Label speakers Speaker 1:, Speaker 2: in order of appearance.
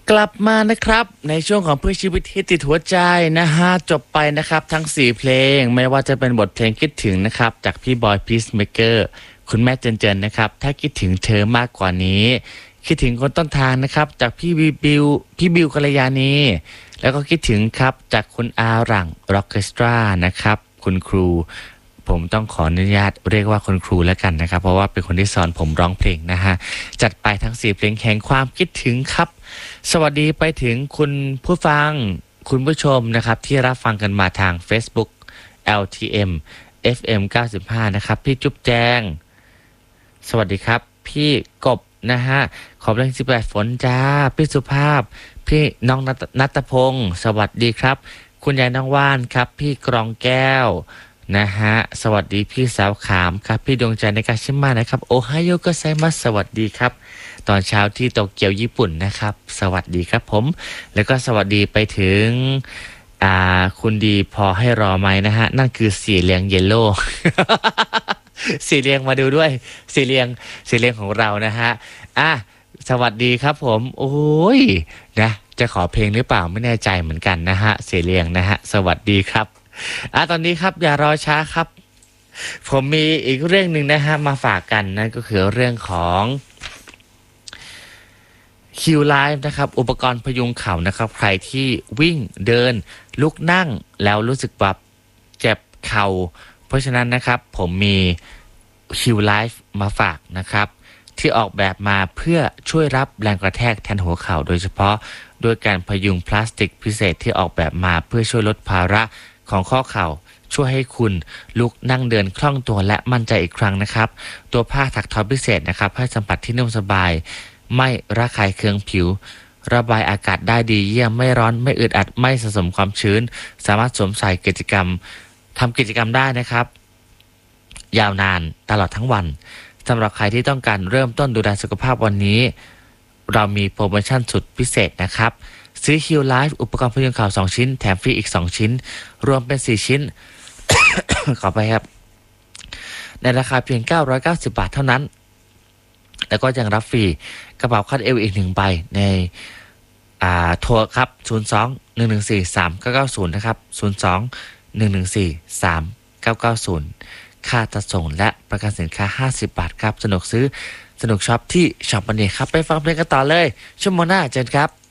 Speaker 1: กลับมานะครับในช่วงของเพื่อชีวิตที่ติดหัวใจนะฮะจบไปนะครับทั้ง4เพลงไม่ว่าจะเป็นบทเพลงคิดถึงนะครับจากพี่บอยพีซเมเกอร์คุณแม่เจนเจนนะครับถ้าคิดถึงเธอมากกว่านี้คิดถึงคนต้นทางนะครับจากพี่บิวกัลยาณีแล้วก็คิดถึงครับจากคุณอาหลังร็อกเคสตรานะครับคุณครูผมต้องขออนุญาตเรียกว่าคุณครูแล้วกันนะครับเพราะว่าเป็นคนที่สอนผมร้องเพลงนะฮะจัดไปทั้ง4เพลงแห่งความคิดถึงครับสวัสดีไปถึงคุณผู้ฟังคุณผู้ชมนะครับที่รับฟังกันมาทาง Facebook LTM FM 95นะครับพี่จุ๊บแจงสวัสดีครับพี่กบนะฮะขอบเพลง18ฝนจ้าพี่สุภาพพี่น้องนัตพงศ์สวัสดีครับคุณยายน้องว่านครับพี่กรองแก้วนะฮะสวัสดีพี่สาวขามครับพี่ดวงใจในกาชิมานะครับโอไฮโอโกไซมัสสวัสดีครับตอนเช้าที่โตเกียวญี่ปุ่นนะครับสวัสดีครับผมแล้วก็สวัสดีไปถึงคุณดีพอให้รอไหมนะฮะนั่นคือสีเหลืองเยลโล่ สีเหลืองมาดูด้วยสีเหลืองของเรานะฮะสวัสดีครับผมโอ้ยนะจะขอเพลงหรือเปล่าไม่แน่ใจเหมือนกันนะฮะสีเหลืองนะฮะสวัสดีครับตอนนี้ครับอย่ารอช้าครับผมมีอีกเรื่องหนึ่งนะฮะมาฝากกันนั่นก็คือเรื่องของคิวไลฟ์นะครับอุปกรณ์พยุงเข่านะครับใครที่วิ่งเดินลุกนั่งแล้วรู้สึกแบบเจ็บเข่าเพราะฉะนั้นนะครับผมมีคิวไลฟ์มาฝากนะครับที่ออกแบบมาเพื่อช่วยรับแรงกระแทกแทนหัวเข่าโดยเฉพาะด้วยการพยุงพลาสติกพิเศษที่ออกแบบมาเพื่อช่วยลดภาระของข้อเข่าช่วยให้คุณลุกนั่งเดินคล่องตัวและมั่นใจอีกครั้งนะครับตัวผ้าถักทอพิเศษนะครับให้สัมผัสที่นุ่มสบายไม่ระคายเคืองผิวระบายอากาศได้ดีเยี่ยมไม่ร้อนไม่อึดอัดไม่สะสมความชื้นสามารถสวมใส่ทำกิจกรรมได้นะครับยาวนานตลอดทั้งวันสำหรับใครที่ต้องการเริ่มต้นดูแลสุขภาพวันนี้เรามีโปรโมชั่นสุดพิเศษนะครับซื้อคิวไลฟ์อุปกรณ์พยุงเข่า2ชิ้นแถมฟรีอีก2ชิ้นรวมเป็น4ชิ้น ขอไปครับในราคาเพียง990 บาทเท่านั้นแล้วก็ยังรับฟรีกระเป๋าคาดเอวอีก1ใบในโทรครับ02-114-3990นะครับ02-114-3990ค่าจัดส่งและประกันสินค้า50 บาทครับสนุกซื้อสนุกช็อปที่ช็อปมันนี่ครับไปฟังเพลงกันต่อเลยชั่วโมงหน้าเจอกันครับ